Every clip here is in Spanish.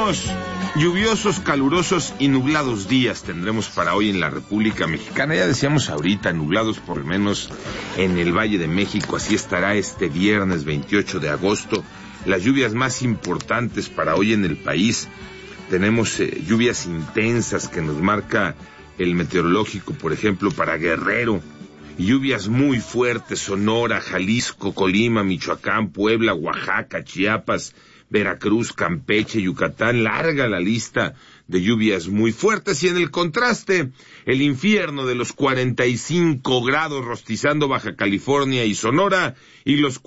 lluviosos, calurosos y nublados días tendremos para hoy en la República Mexicana. Ya decíamos ahorita, nublados por lo menos en el Valle de México. Así estará este viernes 28 de agosto. Las lluvias más importantes para hoy en el país. Tenemos lluvias intensas que nos marca el meteorológico, por ejemplo, para Guerrero. Lluvias muy fuertes, Sonora, Jalisco, Colima, Michoacán, Puebla, Oaxaca, Chiapas, Veracruz, Campeche, Yucatán. Larga la lista de lluvias muy fuertes. Y en el contraste, el infierno de los 45 grados rostizando Baja California y Sonora, y los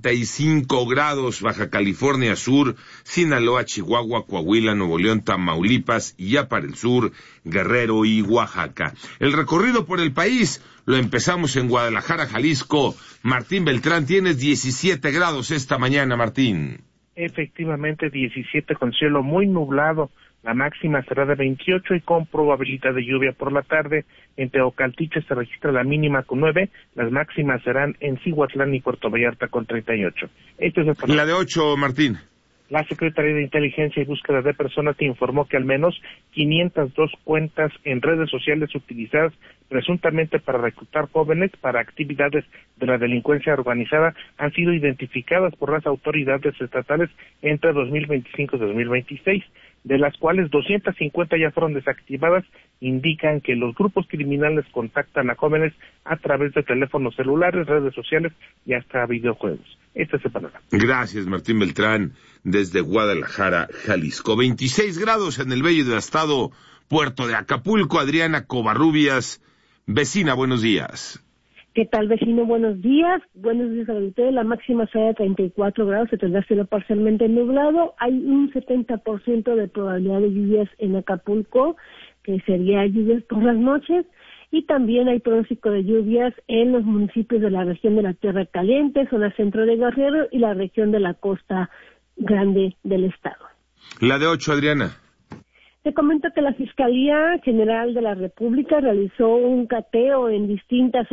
45 grados Baja California Sur, Sinaloa, Chihuahua, Coahuila, Nuevo León, Tamaulipas, y ya para el sur, Guerrero y Oaxaca. El recorrido por el país lo empezamos en Guadalajara, Jalisco. Martín Beltrán, tienes 17 grados esta mañana, Martín. Efectivamente, 17 con cielo muy nublado. La máxima será de 28 y con probabilidad de lluvia por la tarde. En Teocaltiche se registra la mínima con 9. Las máximas serán en Cihuatlán y Puerto Vallarta con 38. Esto es la de 8, Martín. La Secretaría de Inteligencia y Búsqueda de Personas informó que al menos 502 cuentas en redes sociales utilizadas presuntamente para reclutar jóvenes para actividades de la delincuencia organizada han sido identificadas por las autoridades estatales entre 2025 y 2026, de las cuales 250 ya fueron desactivadas. Indican que los grupos criminales contactan a jóvenes a través de teléfonos celulares, redes sociales y hasta videojuegos. Este es el panorama. Gracias, Martín Beltrán, desde Guadalajara, Jalisco. 26 grados en el bello y devastado puerto de Acapulco. Adriana Covarrubias, vecina, buenos días. ¿Qué tal, vecino? Buenos días. Buenos días a usted. La máxima será de 34 grados, se tendrá cielo parcialmente nublado. Hay un 70% de probabilidad de lluvias en Acapulco, que sería lluvias por las noches. Y también hay pronóstico de lluvias en los municipios de la región de la Tierra Caliente, zona centro de Guerrero y la región de la Costa Grande del estado. La de 8, Adriana. Te comento que la Fiscalía General de la República realizó un cateo en el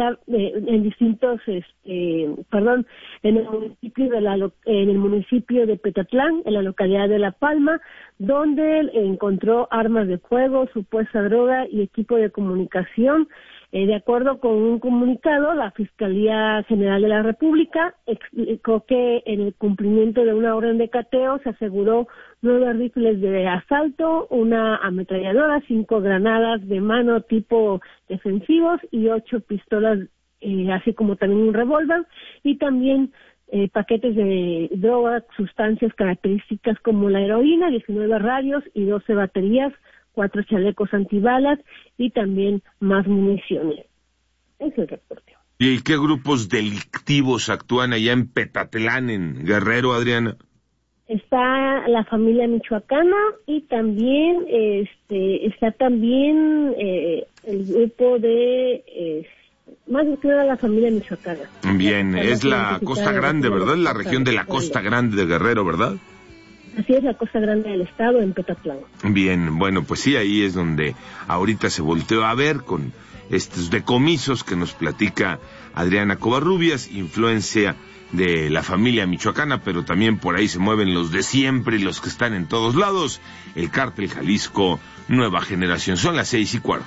municipio de Petatlán, en la localidad de La Palma, donde encontró armas de fuego, supuesta droga y equipo de comunicación. De acuerdo con un comunicado, la Fiscalía General de la República explicó que en el cumplimiento de una orden de cateo se aseguró 9 rifles de asalto, una ametralladora, 5 granadas de mano tipo defensivos y 8 pistolas, así como también un revólver, y también paquetes de droga, sustancias características como la heroína, 19 radios y 12 baterías, 4 chalecos antibalas y también más municiones. Es el reporte. ¿Y qué grupos delictivos actúan allá en Petatlán, en Guerrero, Adriana? Está la familia michoacana y también está también el grupo de más que nada la familia michoacana. Bien, es la Costa Grande, ¿verdad? La región de la Costa Grande de Guerrero, ¿verdad? Así es, la Costa Grande del estado, en Petatlán. Bien, bueno, pues sí, ahí es donde ahorita se volteó a ver con estos decomisos que nos platica Adriana Covarrubias, influencia de la familia michoacana, pero también por ahí se mueven los de siempre y los que están en todos lados, el Cártel Jalisco Nueva Generación. Son las 6:15.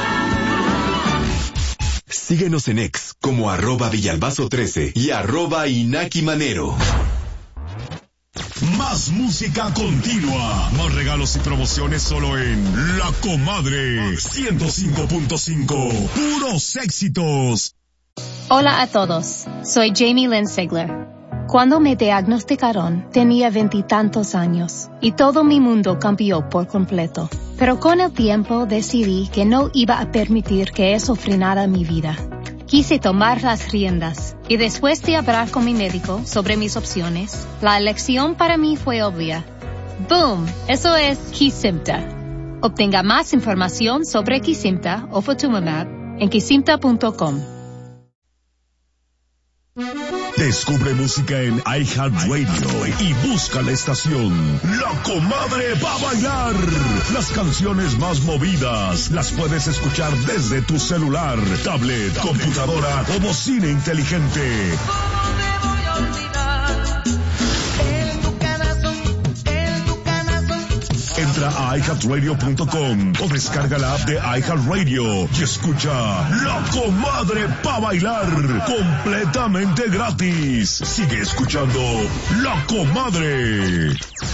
Síguenos en X como @Villalbazo13 y @InakiManero. Más música continua, más regalos y promociones solo en La Comadre 105.5, puros éxitos. Hola a todos, soy Jamie Lynn Sigler. Cuando me diagnosticaron, tenía 20 y tantos años y todo mi mundo cambió por completo. Pero con el tiempo decidí que no iba a permitir que eso frenara mi vida. Quise tomar las riendas y después de hablar con mi médico sobre mis opciones, la elección para mí fue obvia. ¡Boom! Eso es Kesimpta. Obtenga más información sobre Kesimpta o Ofatumumab en kesimpta.com. Descubre música en iHeartRadio y busca la estación La Comadre va a bailar. Las canciones más movidas las puedes escuchar desde tu celular, tablet, computadora o bocina inteligente. ¿Cómo me voy a olvidar? El Tucanazo, Entra a iHeartRadio.com o descarga la app de iHeartRadio y escucha La Comadre pa' bailar completamente gratis. Sigue escuchando La Comadre.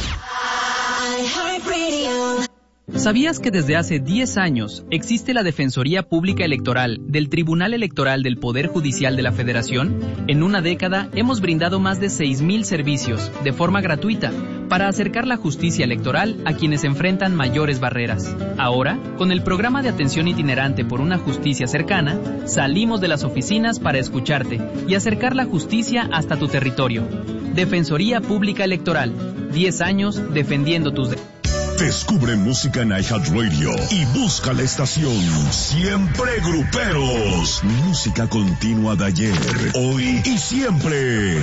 ¿Sabías que desde hace 10 años existe la Defensoría Pública Electoral del Tribunal Electoral del Poder Judicial de la Federación? En una década hemos brindado más de 6,000 servicios de forma gratuita para acercar la justicia electoral a quienes enfrentan mayores barreras. Ahora, con el programa de atención itinerante por una justicia cercana, salimos de las oficinas para escucharte y acercar la justicia hasta tu territorio. Defensoría Pública Electoral, 10 años defendiendo tus derechos. Descubre música en iHeartRadio y busca la estación Siempre Gruperos. Música continua de ayer, hoy y siempre.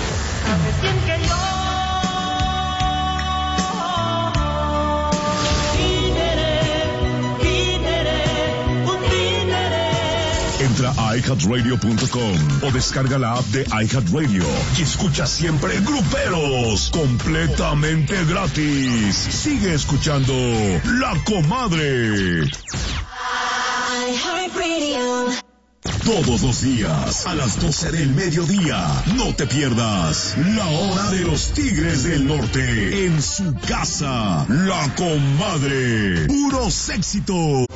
Entra a iHeartRadio.com o descarga la app de iHeartRadio y escucha Siempre Gruperos completamente gratis. Sigue escuchando La Comadre. Todos los días a las 12 del mediodía, no te pierdas La Hora de los Tigres del Norte en su casa. La Comadre, puros éxitos.